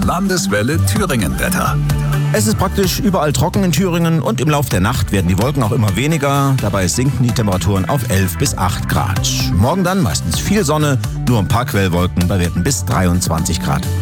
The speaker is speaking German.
Landeswelle Thüringen-Wetter. Es ist praktisch überall trocken in Thüringen und im Lauf der Nacht werden die Wolken auch immer weniger. Dabei sinken die Temperaturen auf 11 bis 8 Grad. Morgen dann meistens viel Sonne, nur ein paar Quellwolken bei Werten bis 23 Grad.